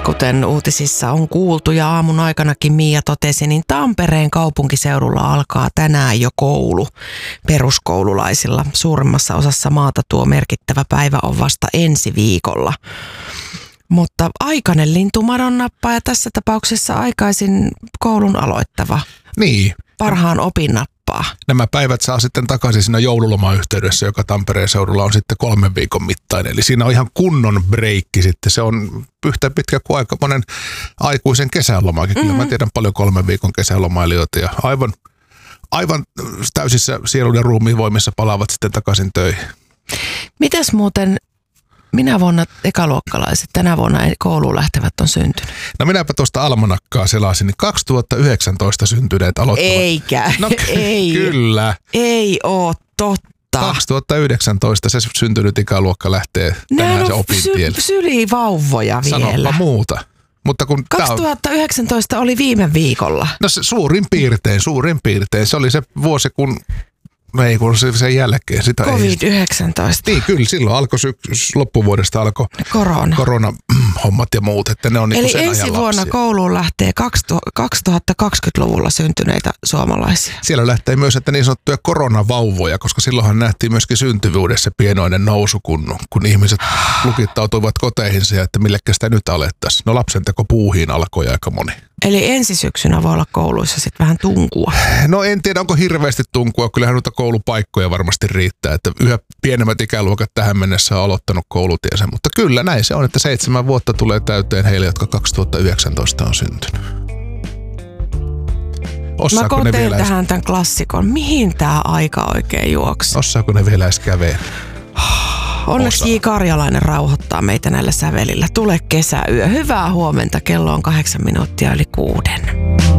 Kuten uutisissa on kuultu ja aamun aikanakin Mia totesi, niin Tampereen kaupunkiseudulla alkaa tänään jo koulu peruskoululaisilla. Suurimmassa osassa maata tuo merkittävä päivä on vasta ensi viikolla. Mutta aikainen lintumadon nappaaja tässä tapauksessa aikaisin koulun aloittava. Niin. Parhaan opin nappaa. Nämä päivät saa sitten takaisin siinä joululomayhteydessä, joka Tampereen seudulla on sitten 3 viikon mittainen. Eli siinä on ihan kunnon breikki sitten. Se on yhtä pitkä kuin aika monen aikuisen kesälomakin. Kyllä mä tiedän paljon 3 viikon kesälomailijoita ja aivan täysissä sielun ja ruumiin voimissa palaavat sitten takaisin töihin. Mitäs muuten minä vuonna ekaluokkalaiset tänä vuonna kouluun lähtevät on syntynyt? No minäpä tuosta almanakkaa selasin, niin 2019 syntyneet aloittavat. Eikä, no, ei. Kyllä. Ei oo totta. 2019 se syntynyt ikäluokka lähtee tänään se opintielle. Sylivauvoja vielä. Sanoppa muuta. Mutta kun 2019 oli viime viikolla. No se suurin piirtein. Se oli se vuosi, kun sen jälkeen sitä COVID-19. Niin, kyllä. Silloin alkoi loppuvuodesta alkoi koronahommat ja muut. Että ne on eli sen ensi vuonna lapsia. Kouluun lähtee 2020-luvulla syntyneitä suomalaisia. Siellä lähtee myös että niin sanottuja koronavauvoja, koska silloinhan nähtiin myöskin syntyvyydessä pienoinen nousu, kun ihmiset lukittautuivat koteihinsa ja että millekä sitä nyt alettaisiin. No lapsenteko puuhiin alkoi aika moni. Eli ensi syksynä voi olla kouluissa sitten vähän tunkua. No en tiedä, onko hirveästi tunkua. Kyllähän noita koulupaikkoja varmasti riittää. Että yhä pienemmät ikäluokat tähän mennessä on aloittanut koulutiensä. Mutta kyllä näin se on, että 7 vuotta tulee täyteen heille, jotka 2019 on syntynyt. Osaako mä teen tähän tämän klassikon. Mihin tää aika oikein juoksi? Osaako ne vielä edes käveä? Onneksi J. Karjalainen rauhoittaa meitä näillä sävelillä. Tule kesäyö. Hyvää huomenta. Kello on 8 minuuttia yli 6.